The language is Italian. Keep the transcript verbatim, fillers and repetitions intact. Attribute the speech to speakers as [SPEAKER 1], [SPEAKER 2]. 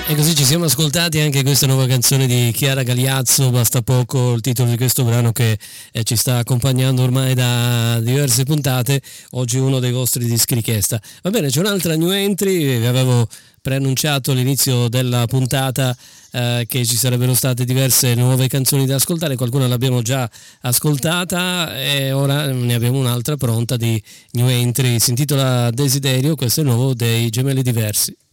[SPEAKER 1] E così ci siamo ascoltati anche questa nuova canzone di Chiara Galeazzo, Basta poco, il titolo di questo brano che eh, ci sta accompagnando ormai da diverse puntate, oggi uno dei vostri dischi richiesta. Va bene, c'è un'altra new entry, vi avevo preannunciato all'inizio della puntata eh, che ci sarebbero state diverse nuove canzoni da ascoltare, qualcuna l'abbiamo già ascoltata e ora ne abbiamo un'altra pronta di new entry, si intitola Desiderio, questo è il nuovo dei Gemelli Diversi.